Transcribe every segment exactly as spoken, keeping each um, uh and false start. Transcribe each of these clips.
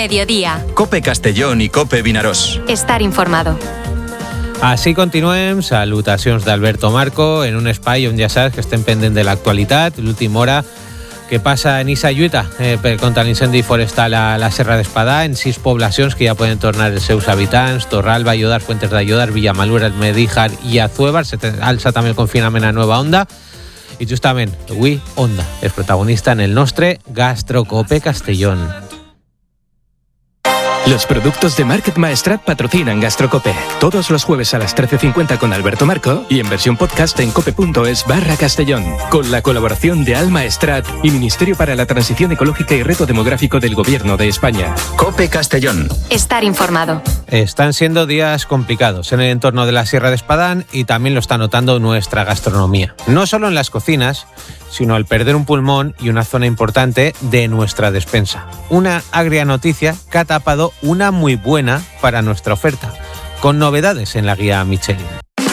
mediodía. COPE Castellón y COPE Vinaròs. Estar informado. Així continuem, salutacions d'Alberto Marco en un espai on ja saps que estem pendents de l'actualitat, l'última hora que passa en issa lluita eh, per contra l'incendi forestal a la Serra d'Espadà, en sis poblacions que ja poden tornar els seus habitants, Torralba, Ayodar, Fuentes d'Ayodar, Villamalura, Almedíjar i Azuévar. Se alça també el confinament a Nova Onda i justament avui Onda és protagonista en el nostre Gastrocope Castellón. Los productos de Market Maestrat patrocinan Gastrocope. Todos los jueves a las trece cincuenta con Alberto Marco y en versión podcast en cope.es barra Castellón. Con la colaboración de Al Maestrat y Ministerio para la Transición Ecológica y Reto Demográfico del Gobierno de España. COPE Castellón. Estar informado. Están siendo días complicados en el entorno de la Sierra de Espadán y también lo está notando nuestra gastronomía. No solo en las cocinas, sino al perder un pulmón y una zona importante de nuestra despensa. Una agria noticia que ha tapado una muy buena para nuestra oferta, con novedades en la guía Michelin.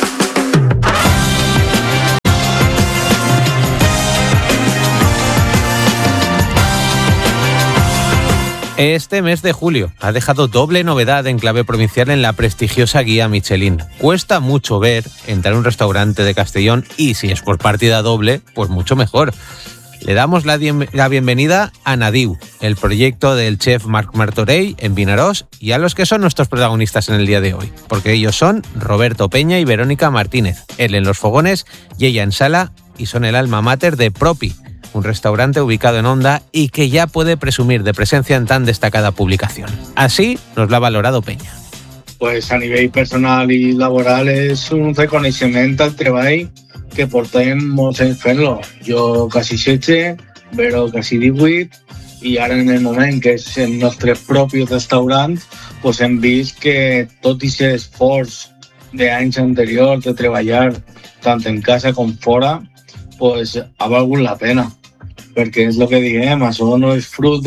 Este mes de julio ha dejado doble novedad en clave provincial en la prestigiosa guía Michelin. Cuesta mucho ver entrar a un restaurante de Castellón y si es por partida doble, pues mucho mejor. Le damos la, la bienvenida a Nadiu, el proyecto del chef Marc Martorell en Vinaròs, y a los que son nuestros protagonistas en el día de hoy, porque ellos son Roberto Peña y Verónica Martínez, él en los fogones y ella en sala, y son el alma mater de Propi, un restaurante ubicado en Onda y que ya puede presumir de presencia en tan destacada publicación. Así nos lo ha valorado Peña. Pues a nivell personal i laboral és un reconeixement al treball que portem molts anys fent-lo. Jo quasi setze, Vero quasi divuit, i ara en el moment que és el nostre propi restaurant, pues hem vist que tot aquest esforç d'anys anteriors de treballar tant en casa com fora, pues ha valgut la pena. Perquè és el que diguem, això no és fruit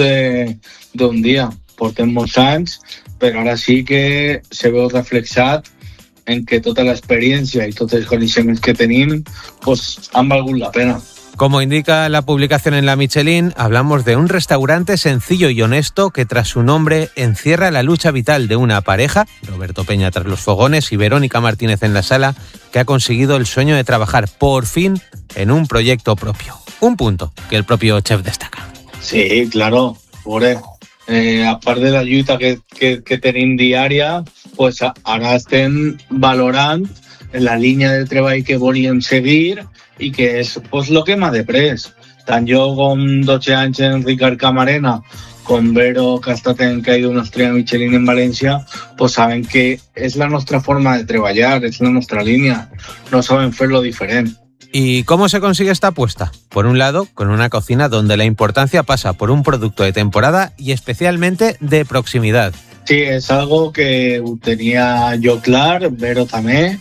d'un dia. Portem molts anys, però ara sí que se veu reflexat en que tota l'experiència y tots els coneixements que tenim pues, han valgut la pena. Como indica la publicación en la Michelin, hablamos de un restaurante sencillo y honesto que tras su nombre encierra la lucha vital de una pareja, Roberto Peña tras los fogones y Verónica Martínez en la sala, que ha conseguido el sueño de trabajar por fin en un proyecto propio. Un punto que el propio chef destaca. Sí, claro. Pobre. Eh, a part de la lluita que, que, que tenim diària, pues ara estem valorant la línia de treball que volíem seguir i que és pues, lo que m'ha de pres. Tant jo com dotze anys en Ricard Camarena, com Vero, que ha estat en que ha ido una estrella Michelin en València, pues saben que és la nostra forma de treballar, és la nostra línia. No saben fer-lo diferent. ¿Y cómo se consigue esta apuesta? Por un lado, con una cocina donde la importancia pasa por un producto de temporada y especialmente de proximidad. Sí, és algo que ho tenia jo clar, Vero també,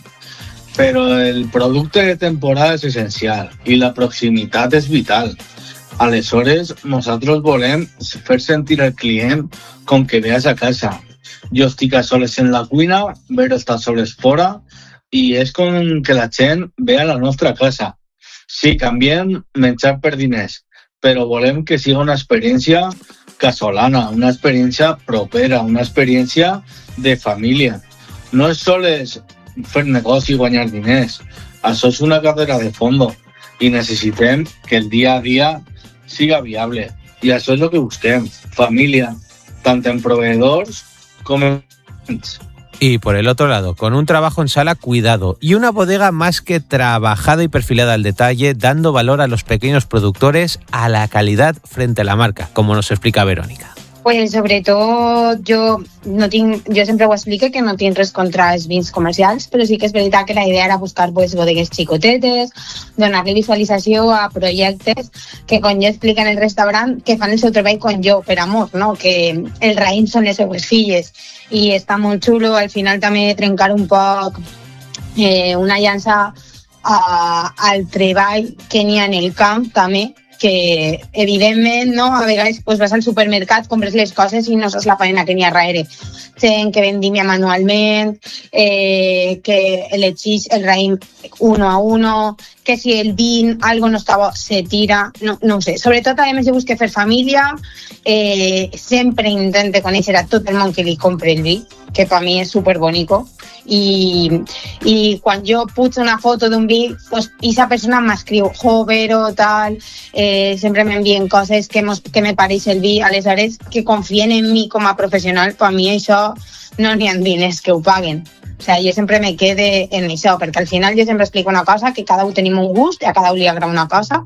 però el producte de temporada és essencial i la proximitat és vital. Aleshores, nosaltres volem fer sentir al client com que ve a casa. Jo estic a soles en la cuina, Vero està a soles fora, i és com que la gent ve a la nostra casa. Sí, canviem menjar per diners, però volem que sigui una experiència casolana, una experiència propera, una experiència de família. No és sols fer negoci i guanyar diners, això és una carrera de fondo i necessitem que el dia a dia siga viable. I això és el que busquem, família, tant en proveedors com en clients. Y por el otro lado, con un trabajo en sala cuidado y una bodega más que trabajada y perfilada al detalle, dando valor a los pequeños productores, a la calidad frente a la marca, como nos explica Verónica. Pues sobretot jo, no tinc, jo sempre ho explico que no tinc res contra els vins comercials, però sí que és veritat que la idea era buscar pues, bodegues xicotetes, donar-li visualització a projectes que, com jo explico en el restaurant, que fan el seu treball com jo, per amor, no? Que el raïm són les seues filles i està molt xulo, al final també trencar un poc eh, una llança a, al treball que n'hi ha en el camp també, que evidentment, no? A vegades pues, vas al supermercat, compres les coses i no saps la feina que n'hi ha darrere. Gent que vendimia manualment, eh, que elegís el raïm uno a uno, que si el vin algo no està bo, se tira, no, no ho sé. Sobretot, a més, jo busque fer família, eh, sempre intente conèixer a tot el món que li compre el vi, que per mi és superbonico. I, i quan jo puig una foto d'un vi, pues, esa persona m'escriu jovero, tal, eh, sempre m'envien coses que, mos, que me pareix el vi, aleshores que confien en mi com a professional, per mi això no n'hi ha diners que ho paguen. O sea, jo sempre me quede en això, perquè al final jo sempre explico una cosa, que cada un tenim un gust, i a cada un li agrada una cosa,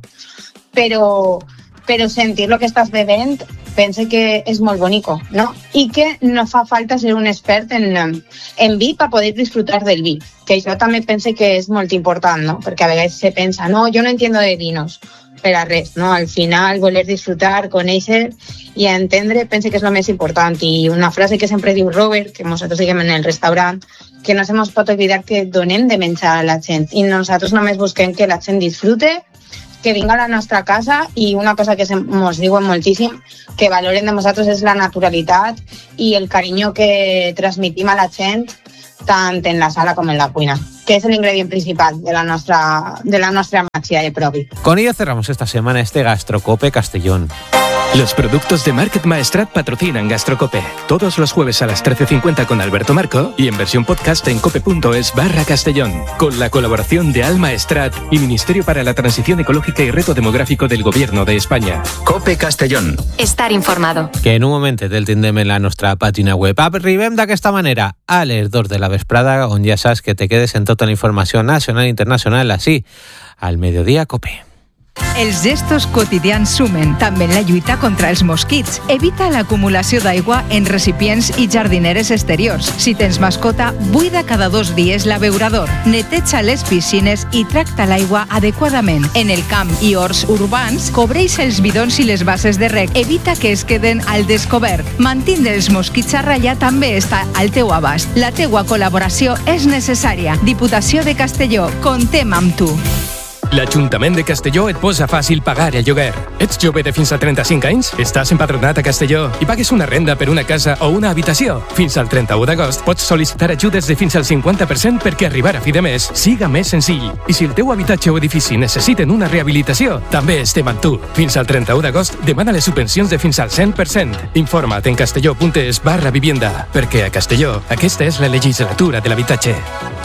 però, però sentir lo que estàs bevent pense que és molt bonico, no? I que no fa falta ser un expert en, en vi per poder disfrutar del vi, que això també pense que és molt important, no? Perquè a vegades se pensa, no, jo no entiendo de vinos, per a res, no? Al final, voler disfrutar, conèixer i entendre, pense que és el més important. I una frase que sempre diu Robert, que nosaltres diguem en el restaurant, que no se nos pot oblidar que donem de menjar a la gent i nosaltres només busquem que la gent disfrute, que vinga a la nostra casa, i una cosa que ens diuen moltíssim, que valoren de nosaltres és la naturalitat i el carinyo que transmitim a la gent tant en la sala com en la cuina, que es el ingrediente principal de la nuestra de la nuestra maxia de Provi. Con ello cerramos esta semana este Gastrocope Castellón. Los productos de Market Maestrat patrocinan Gastrocope. Todos los jueves a las trece cincuenta con Alberto Marco y en versión podcast en cope.es barra Castellón. Con la colaboración de Al Maestrat y Ministerio para la Transición Ecológica y Reto Demográfico del Gobierno de España. Cope Castellón. Estar informado. Que en un moment el tindrem en la nostra pàgina web. Arribem d'aquesta manera a les dos de la vesprada, on ja saps que te quedes en tota la informació nacional i internacional, així, al Mediodía Cope. Els gestos quotidians sumen, també en la lluita contra els mosquits. Evita l'acumulació d'aigua en recipients i jardineres exteriors. Si tens mascota, buida cada dos dies l'abeurador. Neteja les piscines i tracta l'aigua adequadament. En el camp i horts urbans, cobreix els bidons i les bases de reg. Evita que es queden al descobert. Mantindre els mosquits a ratlla també està al teu abast. La teua col·laboració és necessària. Diputació de Castelló, comptem amb tu. L'Ajuntament de Castelló et posa fàcil pagar el lloguer. Ets jove de fins a trenta-cinc anys? Estàs empadronat a Castelló i pagues una renda per una casa o una habitació? Fins al trenta-u d'agost pots sol·licitar ajudes de fins al cinquanta per cent perquè arribar a fi de mes siga més senzill. I si el teu habitatge o edifici necessiten una rehabilitació, també estem amb tu. Fins al trenta-u d'agost demana les subvencions de fins al cent per cent. Informa't en castelló.es barra vivienda, perquè a Castelló aquesta és la legislatura de l'habitatge.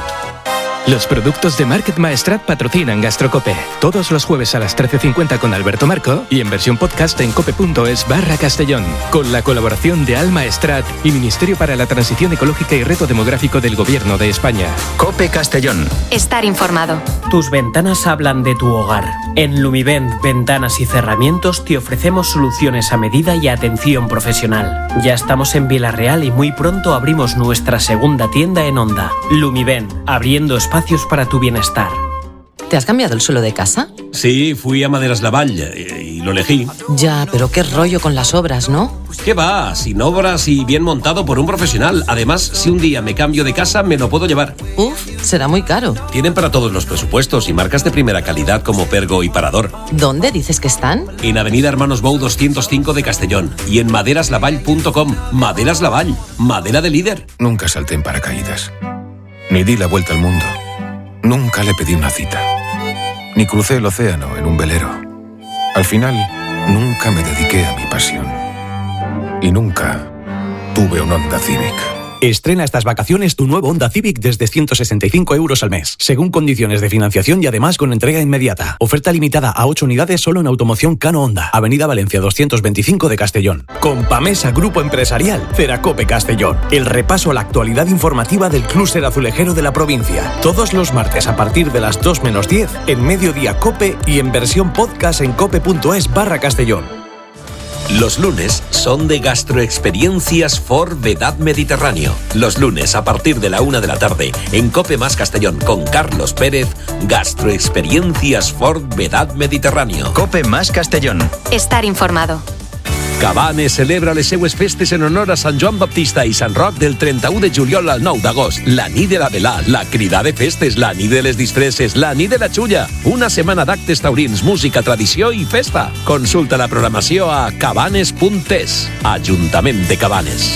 Los productos de Market Maestrat patrocinan Gastrocope. Todos los jueves a las trece cincuenta con Alberto Marco y en versión podcast en cope.es barra Castellón. Con la colaboración de Al Maestrat y Ministerio para la Transición Ecológica y Reto Demográfico del Gobierno de España. Cope Castellón. Estar informado. Tus ventanas hablan de tu hogar. En Lumivent Ventanas y Cerramientos te ofrecemos soluciones a medida y atención profesional. Ya estamos en Villarreal y muy pronto abrimos nuestra segunda tienda en Onda. Lumivent, abriendo espacios para tu bienestar. ¿Te has cambiado el suelo de casa? Sí, fui a Maderas Lavall y lo elegí. Ya, pero qué rollo con las obras, ¿no? ¿Qué va? Sin obras y bien montado por un profesional. Además, si un día me cambio de casa, me lo puedo llevar. Uf, será muy caro. Tienen para todos los presupuestos y marcas de primera calidad como Pergo y Parador. ¿Dónde dices que están? En Avenida Hermanos Bou doscientos cinco de Castellón y en maderas lavall punto com. Maderas Lavall, madera de líder. Nunca salté en paracaídas. Ni di la vuelta al mundo. Nunca le pedí una cita. Ni crucé el océano en un velero. Al final, nunca me dediqué a mi pasión. Y nunca tuve un Honda Civic. Estrena estas vacaciones tu nuevo Honda Civic desde ciento sesenta y cinco euros al mes, según condiciones de financiación y además con entrega inmediata. Oferta limitada a ocho unidades solo en Automoción Cano Honda, Avenida Valencia doscientos veinticinco de Castellón. Con Pamesa Grupo Empresarial, Ceracope Castellón. El repaso a la actualidad informativa del clúster azulejero de la provincia. Todos los martes a partir de las dos menos diez en Mediodía Cope y en versión podcast en cope.es barra Castellón. Los lunes son de Gastroexperiencias for Vedad Mediterráneo. Los lunes a partir de la una de la tarde en Cope Más Castellón con Carlos Pérez, Gastroexperiencias for Vedad Mediterráneo. Cope Más Castellón. Estar informado. Cabanes celebra les seues festes en honor a Sant Joan Baptista i Sant Roc del trenta-u de juliol al nou d'agost. La nit de la velà, la crida de festes, la nit de les disfresses, la nit de la xulla. Una setmana d'actes taurins, música, tradició i festa. Consulta la programació a cabanes punt es. Ajuntament de Cabanes.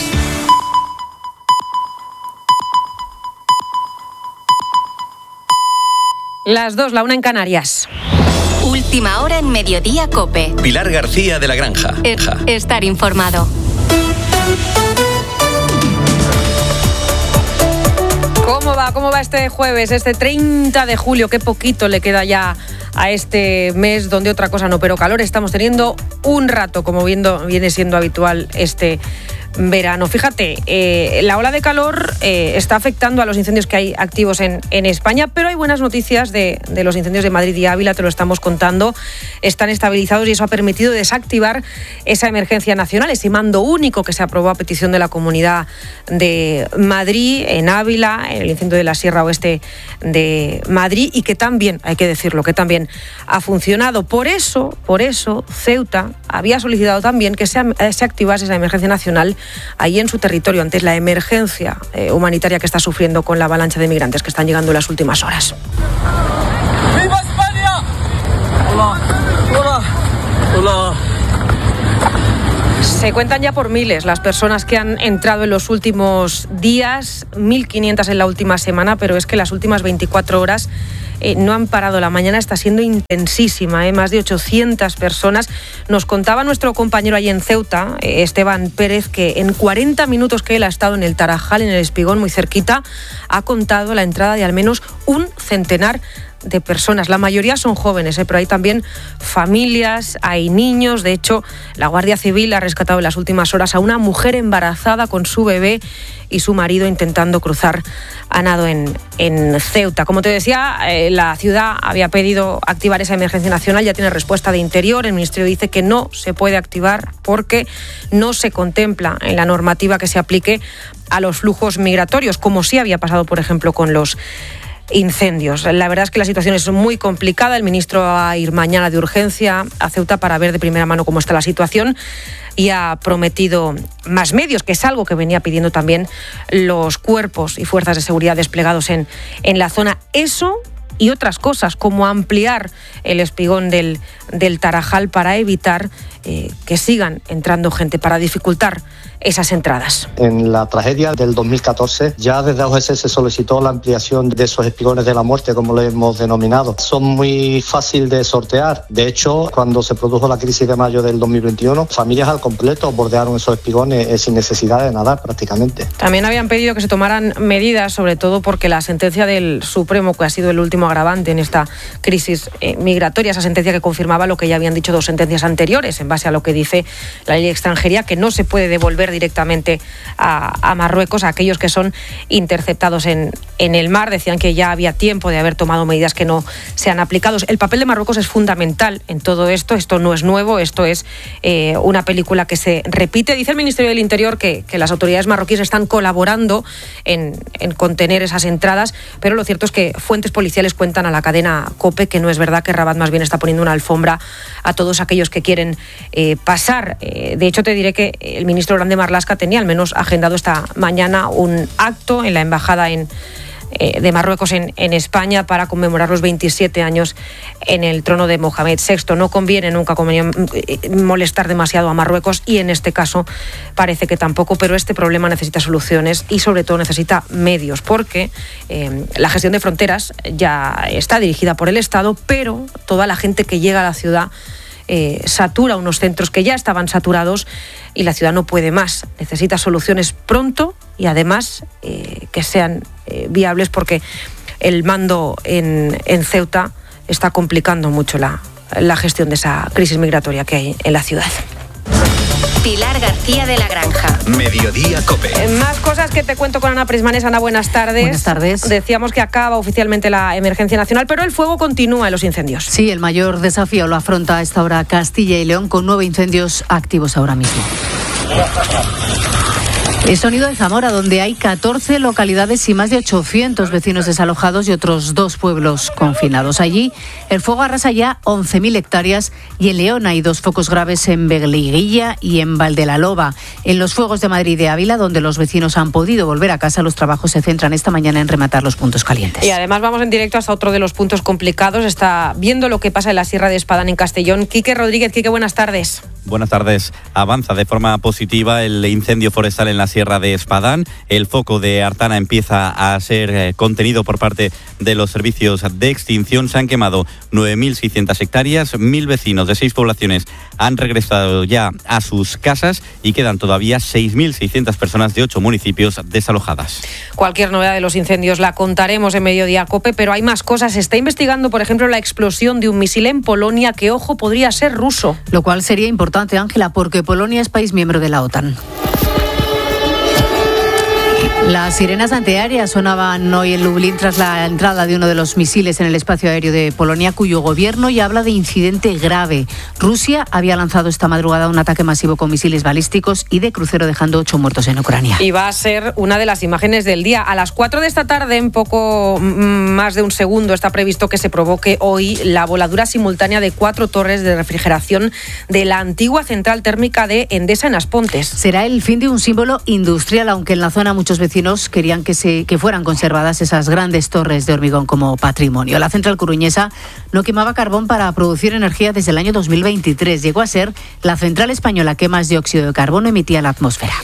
Las dos, la una en Canarias. Última hora en Mediodía COPE. Pilar García de la Granja. E- estar informado. ¿Cómo va? ¿Cómo va este jueves, este treinta de julio? Qué poquito le queda ya a este mes donde otra cosa no, pero calor estamos teniendo un rato, como viendo, viene siendo habitual este verano. Fíjate, eh, la ola de calor eh, está afectando a los incendios que hay activos en, en España, pero hay buenas noticias de, de los incendios de Madrid y Ávila, te lo estamos contando. Están estabilizados y eso ha permitido desactivar esa emergencia nacional, ese mando único que se aprobó a petición de la Comunidad de Madrid, en Ávila, en el incendio de la Sierra Oeste de Madrid, y que también, hay que decirlo, que también ha funcionado. Por eso, por eso, Ceuta había solicitado también que se, se activase esa emergencia nacional ahí en su territorio, ante la emergencia eh, humanitaria que está sufriendo con la avalancha de migrantes que están llegando en las últimas horas. ¡Viva España! Hola, hola, hola. Se cuentan ya por miles las personas que han entrado en los últimos días, mil quinientas en la última semana, pero es que las últimas veinticuatro horas eh, no han parado. La mañana está siendo intensísima, ¿eh? Más de ochocientas personas. Nos contaba nuestro compañero allí en Ceuta, eh, Esteban Pérez, que en cuarenta minutos que él ha estado en el Tarajal, en el Espigón, muy cerquita, ha contado la entrada de al menos un centenar de personas. La mayoría son jóvenes, ¿eh? Pero hay también familias, hay niños. De hecho, la Guardia Civil ha rescatado en las últimas horas a una mujer embarazada con su bebé y su marido intentando cruzar a nado en, en Ceuta. Como te decía, eh, la ciudad había pedido activar esa emergencia nacional, ya tiene respuesta de Interior. El Ministerio dice que no se puede activar porque no se contempla en la normativa que se aplique a los flujos migratorios, como sí había pasado, por ejemplo, con los incendios. La verdad es que la situación es muy complicada. El ministro va a ir mañana de urgencia a Ceuta para ver de primera mano cómo está la situación y ha prometido más medios, que es algo que venía pidiendo también los cuerpos y fuerzas de seguridad desplegados en, en la zona. Eso y otras cosas, como ampliar el espigón del, del Tarajal para evitar eh, que sigan entrando gente, para dificultar esas entradas. En la tragedia del dos mil catorce ya desde A U G S se solicitó la ampliación de esos espigones de la muerte, como lo hemos denominado. Son muy fácil de sortear. De hecho, cuando se produjo la crisis de mayo del dos mil veintiuno, familias al completo bordearon esos espigones eh, sin necesidad de nadar prácticamente. También habían pedido que se tomaran medidas, sobre todo porque la sentencia del Supremo, que ha sido el último agravante en esta crisis eh, migratoria, esa sentencia que confirmaba lo que ya habían dicho dos sentencias anteriores, en base a lo que dice la ley de extranjería, que no se puede devolver directamente a, a Marruecos a aquellos que son interceptados en, en el mar. Decían que ya había tiempo de haber tomado medidas que no se han aplicado. El papel de Marruecos es fundamental en todo esto. Esto no es nuevo, esto es eh, una película que se repite. Dice el Ministerio del Interior que, que las autoridades marroquíes están colaborando en, en contener esas entradas, pero lo cierto es que fuentes policiales cuentan a la cadena COPE que no es verdad, que Rabat más bien está poniendo una alfombra a todos aquellos que quieren eh, pasar. Eh, de hecho, te diré que el ministro Grande Marlaska tenía al menos agendado esta mañana un acto en la embajada en, eh, de Marruecos en, en España para conmemorar los veintisiete años en el trono de Mohamed sexto. No conviene nunca molestar demasiado a Marruecos y en este caso parece que tampoco, pero este problema necesita soluciones y sobre todo necesita medios, porque eh, la gestión de fronteras ya está dirigida por el Estado, pero toda la gente que llega a la ciudad Eh, satura unos centros que ya estaban saturados y la ciudad no puede más. Necesita soluciones pronto y además eh, que sean eh, viables, porque el mando en, en Ceuta está complicando mucho la, la gestión de esa crisis migratoria que hay en la ciudad. Pilar García de la Granja. Mediodía COPE. Más cosas que te cuento con Ana Prismanes. Ana, buenas tardes. Buenas tardes. Decíamos que acaba oficialmente la emergencia nacional, pero el fuego continúa en los incendios. Sí, el mayor desafío lo afronta a esta hora Castilla y León, con nueve incendios activos ahora mismo. Es sonido de Zamora, donde hay catorce localidades y más de ochocientos vecinos desalojados y otros dos pueblos confinados. Allí, el fuego arrasa ya once mil hectáreas y en León hay dos focos graves en Veguilla y en Valdelaloba. En los fuegos de Madrid y de Ávila, donde los vecinos han podido volver a casa, los trabajos se centran esta mañana en rematar los puntos calientes. Y además vamos en directo hasta otro de los puntos complicados. Está viendo lo que pasa en la Sierra de Espadán, en Castellón. Quique Rodríguez. Quique, buenas tardes. Buenas tardes. Avanza de forma positiva el incendio forestal en la Sierra de Espadán. El foco de Artana empieza a ser eh, contenido por parte de los servicios de extinción. Se han quemado nueve mil seiscientas hectáreas. Mil vecinos de seis poblaciones han regresado ya a sus casas y quedan todavía seis mil seiscientas personas de ocho municipios desalojadas. Cualquier novedad de los incendios la contaremos en Mediodía Cope, pero hay más cosas. Se está investigando, por ejemplo, la explosión de un misil en Polonia que, ojo, podría ser ruso. Lo cual sería importante, Ángela, porque Polonia es país miembro de la OTAN. Las sirenas antiaéreas sonaban hoy en Lublin tras la entrada de uno de los misiles en el espacio aéreo de Polonia, cuyo gobierno ya habla de incidente grave. Rusia había lanzado esta madrugada un ataque masivo con misiles balísticos y de crucero, dejando ocho muertos en Ucrania. Y va a ser una de las imágenes del día. A las cuatro de esta tarde, en poco más de un segundo, está previsto que se provoque hoy la voladura simultánea de cuatro torres de refrigeración de la antigua central térmica de Endesa en Aspontes. Será el fin de un símbolo industrial, aunque en la zona muchos vecinos querían que, se, que fueran conservadas esas grandes torres de hormigón como patrimonio. La central coruñesa no quemaba carbón para producir energía desde el año dos mil veintitrés. Llegó a ser la central española que más dióxido de carbono emitía a la atmósfera.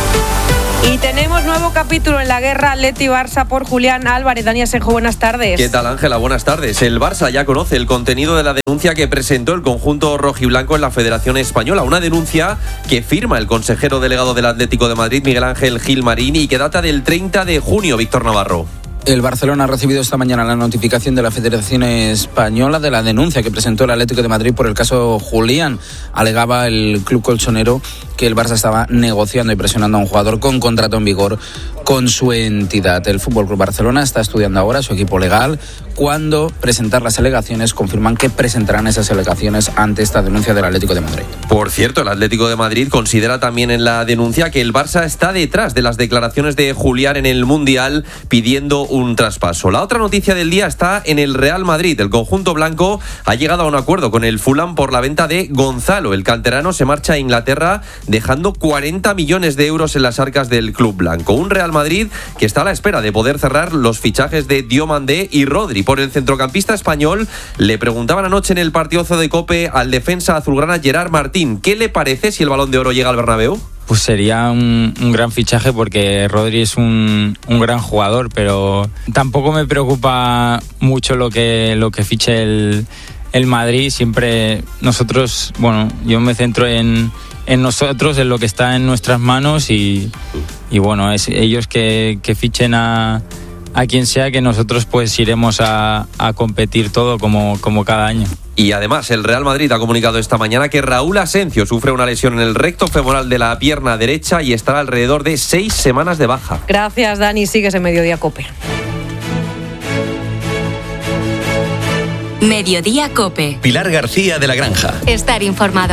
Y tenemos nuevo capítulo en la guerra Atleti-Barça por Julián Álvarez. Dani Asenjo, buenas tardes. ¿Qué tal, Ángela? Buenas tardes. El Barça ya conoce el contenido de la denuncia que presentó el conjunto rojiblanco en la Federación Española. Una denuncia que firma el consejero delegado del Atlético de Madrid, Miguel Ángel Gilmarín, y que data del treinta de junio, Víctor Navarro. El Barcelona ha recibido esta mañana la notificación de la Federación Española de la denuncia que presentó el Atlético de Madrid por el caso Julián. Alegaba el club colchonero que el Barça estaba negociando y presionando a un jugador con contrato en vigor con su entidad. El Fútbol Club Barcelona está estudiando ahora su equipo legal cuándo presentar las alegaciones. Confirman que presentarán esas alegaciones ante esta denuncia del Atlético de Madrid. Por cierto, el Atlético de Madrid considera también en la denuncia que el Barça está detrás de las declaraciones de Julián en el Mundial pidiendo un traspaso. La otra noticia del día está en el Real Madrid. El conjunto blanco ha llegado a un acuerdo con el Fulham por la venta de Gonzalo. El canterano se marcha a Inglaterra dejando cuarenta millones de euros en las arcas del club blanco. Un Real Madrid que está a la espera de poder cerrar los fichajes de Diomandé y Rodri. Por el centrocampista español le preguntaban anoche en el partidazo de COPE al defensa azulgrana Gerard Martín. ¿Qué le parece si el Balón de Oro llega al Bernabéu? Pues sería un, un gran fichaje porque Rodri es un, un gran jugador, pero tampoco me preocupa mucho lo que, lo que fiche el, el Madrid. Siempre nosotros, bueno, yo me centro en, en nosotros, en lo que está en nuestras manos y, y bueno, es ellos que, que fichen a, a quien sea, que nosotros pues iremos a, a competir todo como, como cada año. Y además el Real Madrid ha comunicado esta mañana que Raúl Asencio sufre una lesión en el recto femoral de la pierna derecha y estará alrededor de seis semanas de baja. Gracias, Dani. Sigues en Mediodía Cope. Mediodía Cope. Pilar García de la Granja. Estar informado.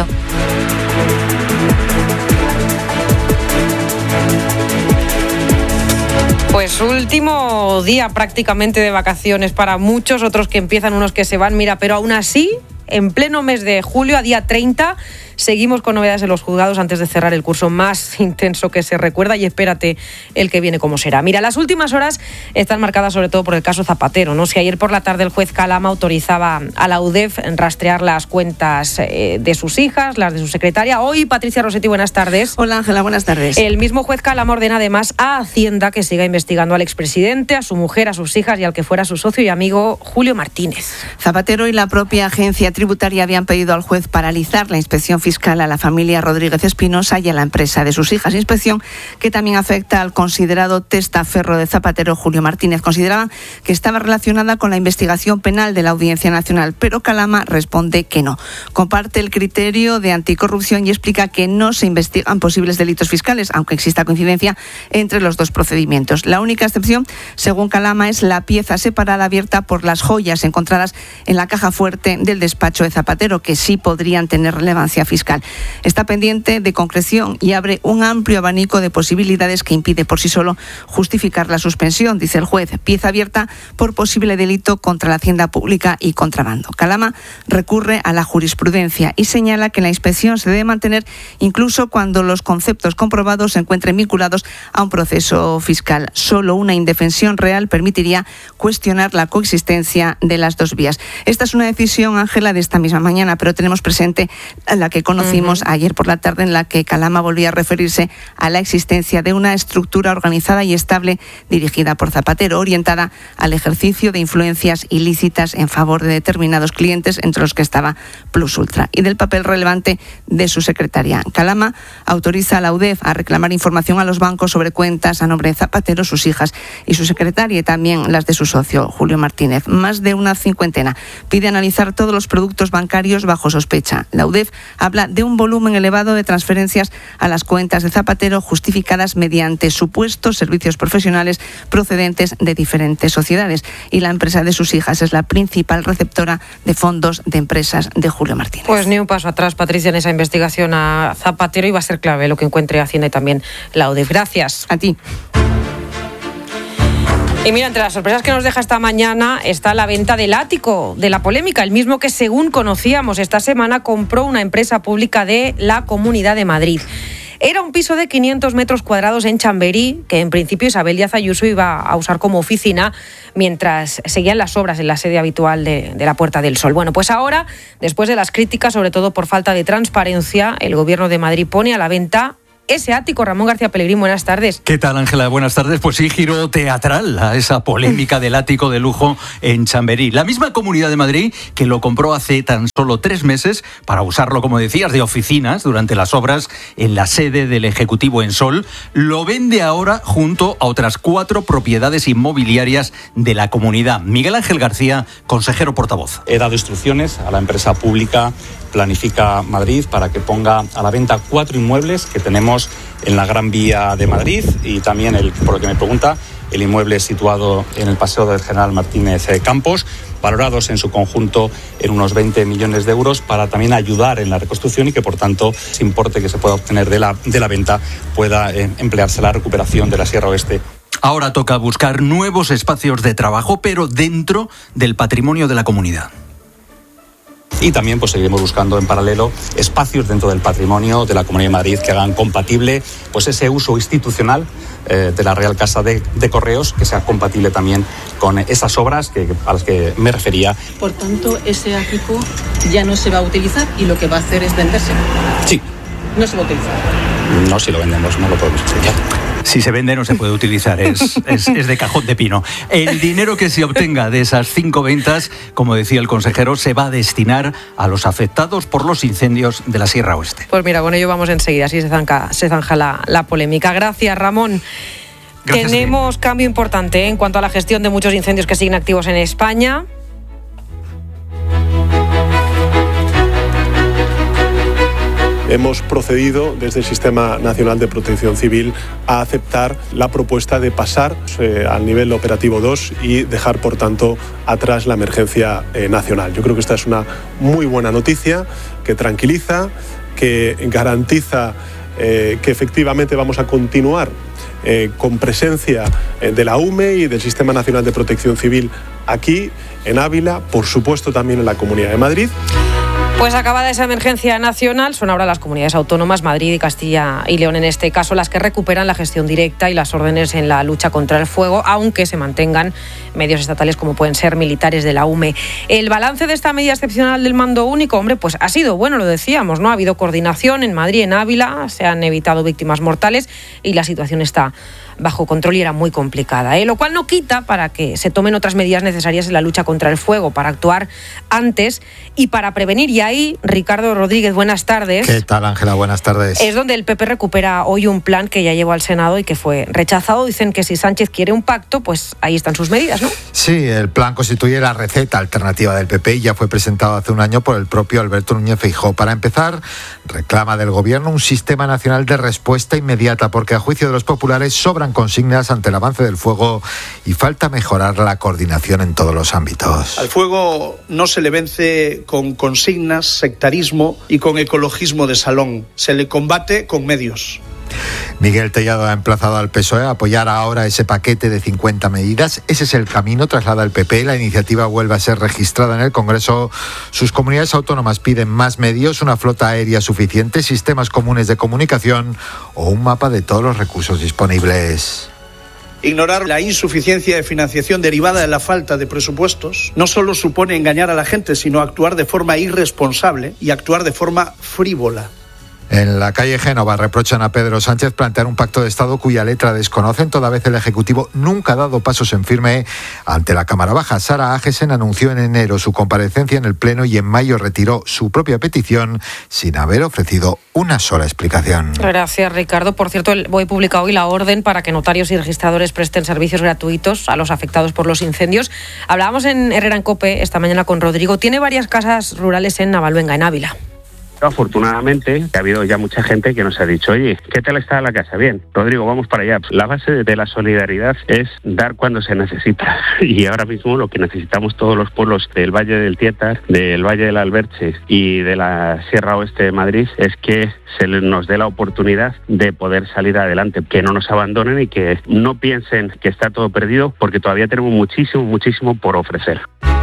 Pues último día prácticamente de vacaciones para muchos, otros que empiezan, unos que se van, mira, pero aún así, en pleno mes de julio, a día treinta, seguimos con novedades en los juzgados antes de cerrar el curso más intenso que se recuerda, y espérate el que viene como será. Mira, las últimas horas están marcadas sobre todo por el caso Zapatero, ¿no? Si ayer por la tarde el juez Calama autorizaba a la U D E F rastrear las cuentas eh, de sus hijas, las de su secretaria, hoy Patricia Rossetti, buenas tardes. Hola Ángela, buenas tardes. El mismo juez Calama ordena además a Hacienda que siga investigando al expresidente, a su mujer, a sus hijas y al que fuera su socio y amigo Julio Martínez. Zapatero y la propia agencia tributaria habían pedido al juez paralizar la inspección fiscal a la familia Rodríguez Espinosa y a la empresa de sus hijas. Inspección que también afecta al considerado testaferro de Zapatero, Julio Martínez. Consideraban que estaba relacionada con la investigación penal de la Audiencia Nacional, pero Calama responde que no. Comparte el criterio de anticorrupción y explica que no se investigan posibles delitos fiscales, aunque exista coincidencia entre los dos procedimientos. La única excepción, según Calama, es la pieza separada abierta por las joyas encontradas en la caja fuerte del despacho de Zapatero, que sí podrían tener relevancia fiscal. fiscal. Está pendiente de concreción y abre un amplio abanico de posibilidades que impide por sí solo justificar la suspensión, dice el juez, pieza abierta por posible delito contra la hacienda pública y contrabando. Calama recurre a la jurisprudencia y señala que la inspección se debe mantener incluso cuando los conceptos comprobados se encuentren vinculados a un proceso fiscal. Solo una indefensión real permitiría cuestionar la coexistencia de las dos vías. Esta es una decisión, Ángela, de esta misma mañana, pero tenemos presente la que conocimos uh-huh. ayer por la tarde, en la que Calama volvía a referirse a la existencia de una estructura organizada y estable dirigida por Zapatero, orientada al ejercicio de influencias ilícitas en favor de determinados clientes, entre los que estaba Plus Ultra, y del papel relevante de su secretaria. Calama autoriza a la U D E F a reclamar información a los bancos sobre cuentas a nombre de Zapatero, sus hijas y su secretaria, y también las de su socio, Julio Martínez. Más de una cincuentena. Pide analizar todos los productos bancarios bajo sospecha. La U D E F habla de un volumen elevado de transferencias a las cuentas de Zapatero justificadas mediante supuestos servicios profesionales procedentes de diferentes sociedades, y la empresa de sus hijas es la principal receptora de fondos de empresas de Julio Martínez. Pues ni un paso atrás, Patricia, en esa investigación a Zapatero, y va a ser clave lo que encuentre Hacienda y también la U D E F. Gracias. A ti. Y mira, entre las sorpresas que nos deja esta mañana está la venta del ático de la polémica, el mismo que, según conocíamos esta semana, compró una empresa pública de la Comunidad de Madrid. Era un piso de quinientos metros cuadrados en Chamberí, que en principio Isabel Díaz Ayuso iba a usar como oficina mientras seguían las obras en la sede habitual de, de la Puerta del Sol. Bueno, pues ahora, después de las críticas, sobre todo por falta de transparencia, el Gobierno de Madrid pone a la venta ese ático. Ramón García Pellegrín, buenas tardes. ¿Qué tal, Ángela? Buenas tardes. Pues sí, giro teatral a esa polémica del ático de lujo en Chamberí. La misma Comunidad de Madrid que lo compró hace tan solo tres meses para usarlo, como decías, de oficinas durante las obras en la sede del Ejecutivo en Sol, lo vende ahora junto a otras cuatro propiedades inmobiliarias de la comunidad. Miguel Ángel García, consejero portavoz. He dado instrucciones a la empresa pública Planifica Madrid para que ponga a la venta cuatro inmuebles que tenemos en la Gran Vía de Madrid, y también, el, por lo que me pregunta, el inmueble situado en el Paseo del General Martínez Campos, valorados en su conjunto en unos veinte millones de euros, para también ayudar en la reconstrucción y que, por tanto, ese importe que se pueda obtener de la, de la venta pueda eh, emplearse en la recuperación de la Sierra Oeste. Ahora toca buscar nuevos espacios de trabajo, pero dentro del patrimonio de la comunidad. Y también pues seguiremos buscando en paralelo espacios dentro del patrimonio de la Comunidad de Madrid que hagan compatible pues ese uso institucional eh, de la Real Casa de, de Correos, que sea compatible también con esas obras que, a las que me refería. Por tanto, ese ático ya no se va a utilizar y lo que va a hacer es venderse. Sí. No se va a utilizar. No, si lo vendemos no lo podemos utilizar. Si se vende no se puede utilizar, es, es, es de cajón de pino. El dinero que se obtenga de esas cinco ventas, como decía el consejero, se va a destinar a los afectados por los incendios de la Sierra Oeste. Pues mira, con ello vamos enseguida, así se zanja, se zanja la, la polémica. Gracias, Ramón. Gracias. Tenemos cambio importante ¿eh? en cuanto a la gestión de muchos incendios que siguen activos en España. Hemos procedido desde el Sistema Nacional de Protección Civil a aceptar la propuesta de pasar eh, al nivel operativo dos y dejar, por tanto, atrás la emergencia eh, nacional. Yo creo que esta es una muy buena noticia que tranquiliza, que garantiza eh, que efectivamente vamos a continuar eh, con presencia eh, de la U M E y del Sistema Nacional de Protección Civil aquí en Ávila, por supuesto también en la Comunidad de Madrid. Pues acabada esa emergencia nacional, son ahora las comunidades autónomas, Madrid y Castilla y León en este caso, las que recuperan la gestión directa y las órdenes en la lucha contra el fuego, aunque se mantengan medios estatales como pueden ser militares de la U M E. El balance de esta medida excepcional del mando único, hombre, pues ha sido bueno, lo decíamos, ¿no? Ha habido coordinación en Madrid, en Ávila, se han evitado víctimas mortales y la situación está bajo control y era muy complicada, ¿eh? Lo cual no quita para que se tomen otras medidas necesarias en la lucha contra el fuego, para actuar antes y para prevenir. Y ahí, Ricardo Rodríguez, buenas tardes. ¿Qué tal, Ángela? Buenas tardes. Es donde el P P recupera hoy un plan que ya llevó al Senado y que fue rechazado. Dicen que si Sánchez quiere un pacto, pues ahí están sus medidas, ¿no? Sí, el plan constituye la receta alternativa del P P y ya fue presentado hace un año por el propio Alberto Núñez Feijóo. Para empezar, reclama del Gobierno un sistema nacional de respuesta inmediata, porque a juicio de los populares sobran consignas ante el avance del fuego y falta mejorar la coordinación en todos los ámbitos. Al fuego no se le vence con consignas indígenas, sectarismo y con ecologismo de salón. Se le combate con medios. Miguel Tellado ha emplazado al P S O E a apoyar ahora ese paquete de cincuenta medidas. Ese es el camino, traslada el P P. La iniciativa vuelve a ser registrada en el Congreso. Sus comunidades autónomas piden más medios, una flota aérea suficiente, sistemas comunes de comunicación o un mapa de todos los recursos disponibles. Ignorar la insuficiencia de financiación derivada de la falta de presupuestos no solo supone engañar a la gente, sino actuar de forma irresponsable y actuar de forma frívola. En la calle Génova reprochan a Pedro Sánchez plantear un pacto de Estado cuya letra desconocen, toda vez el Ejecutivo nunca ha dado pasos en firme ante la Cámara Baja. Sara Agesen anunció en enero su comparecencia en el Pleno y en mayo retiró su propia petición sin haber ofrecido una sola explicación. Gracias, Ricardo. Por cierto, el B O E publica hoy la orden para que notarios y registradores presten servicios gratuitos a los afectados por los incendios. Hablábamos en Herrera en COPE esta mañana con Rodrigo. Tiene varias casas rurales en Navalvenga, en Ávila. Afortunadamente ha habido ya mucha gente que nos ha dicho, oye, ¿qué tal está la casa? Bien, Rodrigo, vamos para allá. La base de la solidaridad es dar cuando se necesita, y ahora mismo lo que necesitamos todos los pueblos del Valle del Tietar, del Valle del Alberche y de la Sierra Oeste de Madrid es que se nos dé la oportunidad de poder salir adelante, que no nos abandonen y que no piensen que está todo perdido, porque todavía tenemos muchísimo, muchísimo por ofrecer.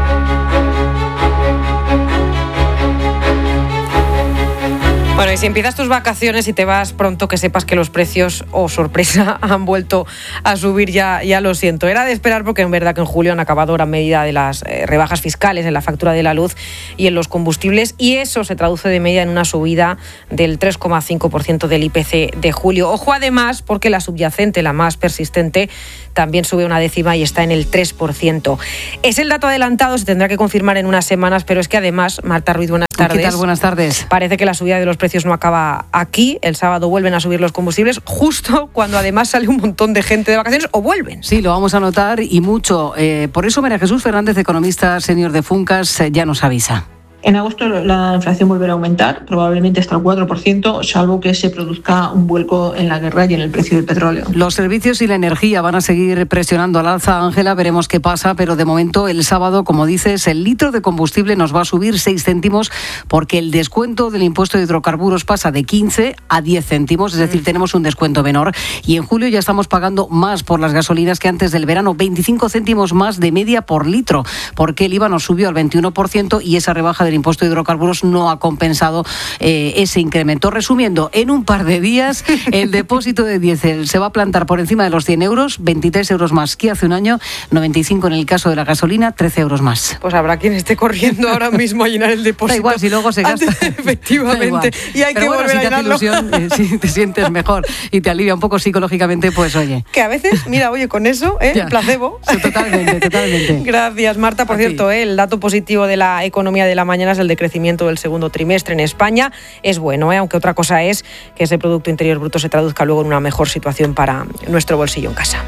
Bueno, y si empiezas tus vacaciones y te vas pronto, que sepas que los precios, oh sorpresa, han vuelto a subir, ya, ya lo siento. Era de esperar, porque en verdad que en julio han acabado gran medida de las eh, rebajas fiscales en la factura de la luz y en los combustibles, y eso se traduce de media en una subida del tres coma cinco por ciento del I P C de julio. Ojo además, porque la subyacente, la más persistente, también sube una décima y está en el tres por ciento. Es el dato adelantado, se tendrá que confirmar en unas semanas, pero es que además, Marta Ruiz, buenas tardes. ¿Qué tal? Buenas tardes. Parece que la subida de los precios no acaba aquí. El sábado vuelven a subir los combustibles, justo cuando además sale un montón de gente de vacaciones, o vuelven. Sí, lo vamos a notar, y mucho. Eh, por eso María Jesús Fernández, economista senior de Funcas, eh, ya nos avisa. En agosto la inflación volverá a aumentar, probablemente hasta el cuatro por ciento, salvo que se produzca un vuelco en la guerra y en el precio del petróleo. Los servicios y la energía van a seguir presionando al alza, Ángela, veremos qué pasa, pero de momento el sábado, como dices, el litro de combustible nos va a subir seis céntimos porque el descuento del impuesto de hidrocarburos pasa de quince a diez céntimos, es decir, tenemos un descuento menor, y en julio ya estamos pagando más por las gasolinas que antes del verano, veinticinco céntimos más de media por litro, porque el I V A nos subió al veintiuno por ciento y esa rebaja del el impuesto de hidrocarburos no ha compensado eh, ese incremento. Resumiendo, en un par de días el depósito de diésel se va a plantar por encima de los cien euros, veintitrés euros más que hace un año, noventa y cinco en el caso de la gasolina, trece euros más. Pues habrá quien esté corriendo ahora mismo a llenar el depósito. Da igual, si luego se gasta. Efectivamente. Y hay Pero que bueno, volver si a te llenarlo. hace ilusión, eh, si te sientes mejor y te alivia un poco psicológicamente, pues oye. Que a veces, mira, oye, con eso, ¿eh? Ya. Placebo. Sí, totalmente, totalmente. Gracias, Marta. Por cierto, ¿eh? el dato positivo de la economía de la mañana es el decrecimiento del segundo trimestre en España. Es bueno, ¿eh? aunque otra cosa es que ese Producto Interior Bruto se traduzca luego en una mejor situación para nuestro bolsillo en casa.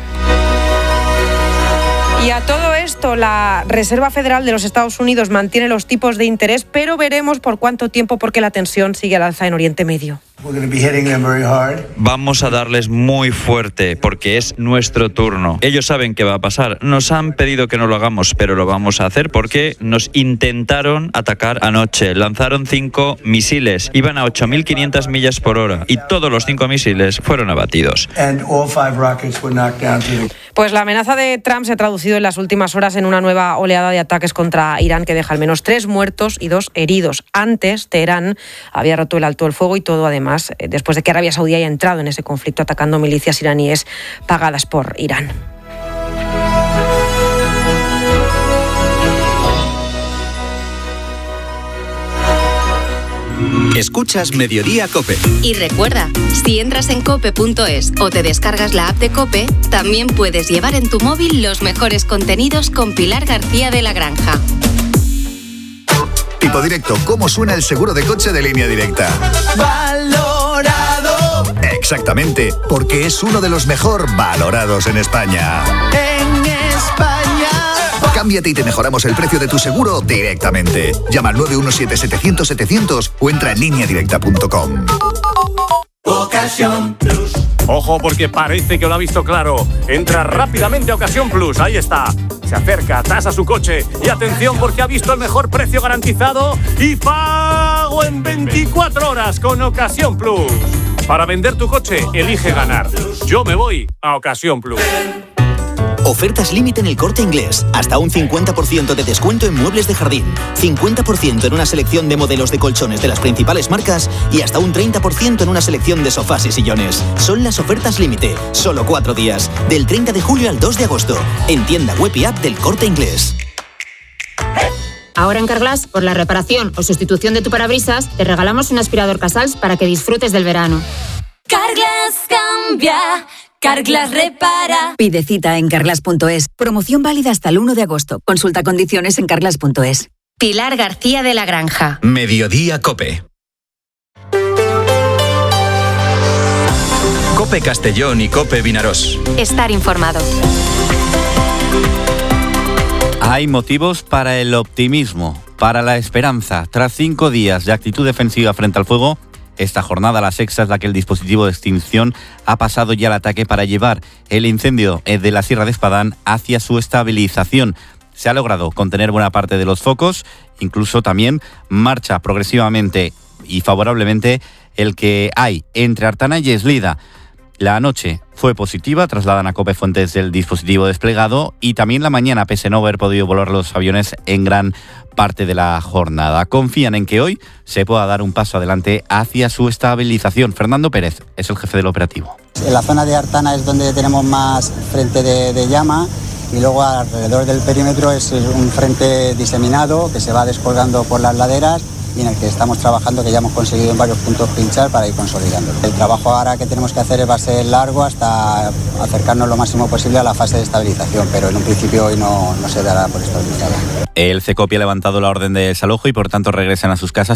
Y a todo esto, la Reserva Federal de los Estados Unidos mantiene los tipos de interés, pero veremos por cuánto tiempo, porque la tensión sigue al alza en Oriente Medio. Vamos a darles muy fuerte porque es nuestro turno. Ellos saben qué va a pasar. Nos han pedido que no lo hagamos, pero lo vamos a hacer porque nos intentaron atacar anoche. Lanzaron cinco misiles. Iban a ocho mil quinientas millas por hora y todos los cinco misiles fueron abatidos. Pues la amenaza de Trump se ha traducido en las últimas horas en una nueva oleada de ataques contra Irán que deja al menos tres muertos y dos heridos. Antes, Teherán había roto el alto el fuego y todo además después de que Arabia Saudí haya entrado en ese conflicto atacando milicias iraníes pagadas por Irán. Escuchas Mediodía COPE. Y recuerda, si entras en cope punto es o te descargas la app de COPE, también puedes llevar en tu móvil los mejores contenidos con Pilar García de la Granja. Tipo directo, ¿cómo suena el seguro de coche de Línea Directa? Valorado. Exactamente, porque es uno de los mejor valorados en España. En España. Cámbiate y te mejoramos el precio de tu seguro directamente. Llama al nueve uno siete setecientos setecientos o entra en línea directa punto com. Ocasión Plus. Ojo, porque parece que lo ha visto claro. Entra rápidamente a Ocasión Plus, ahí está. Se acerca, tasa su coche y atención porque ha visto el mejor precio garantizado y ¡pa! trabajo en veinticuatro horas con Ocasión Plus. Para vender tu coche, elige ganar. Yo me voy a Ocasión Plus. Ofertas límite en El Corte Inglés. Hasta un cincuenta por ciento de descuento en muebles de jardín, cincuenta por ciento en una selección de modelos de colchones de las principales marcas y hasta un treinta por ciento en una selección de sofás y sillones. Son las ofertas límite. Solo cuatro días. Del treinta de julio al dos de agosto. En tienda web y app del Corte Inglés. Ahora en Carglass, por la reparación o sustitución de tu parabrisas, te regalamos un aspirador Casals para que disfrutes del verano. Carglass cambia. Carglass repara. Pide cita en carglass punto es. Promoción válida hasta el uno de agosto. Consulta condiciones en carglass punto es. Pilar García de la Granja. Mediodía Cope. Cope Castellón y Cope Vinarós. Estar informado. Hay motivos para el optimismo, para la esperanza. Tras cinco días de actitud defensiva frente al fuego, esta jornada, la sexta, es la que el dispositivo de extinción ha pasado ya al ataque para llevar el incendio de la Sierra de Espadán hacia su estabilización. Se ha logrado contener buena parte de los focos, incluso también marcha progresivamente y favorablemente el que hay entre Artana y Eslida. La noche fue positiva, trasladan a COPE fuentes del dispositivo desplegado y también la mañana, pese a no haber podido volar los aviones en gran parte de la jornada. Confían en que hoy se pueda dar un paso adelante hacia su estabilización. Fernando Pérez es el jefe del operativo. En la zona de Artana es donde tenemos más frente de, de llama y luego alrededor del perímetro es un frente diseminado que se va descolgando por las laderas y en el que estamos trabajando, que ya hemos conseguido en varios puntos pinchar para ir consolidándolo. El trabajo ahora que tenemos que hacer va a ser largo hasta acercarnos lo máximo posible a la fase de estabilización, pero en un principio hoy no, no se dará por estabilizada. El CECOPI ha levantado la orden de desalojo y por tanto regresan a sus casas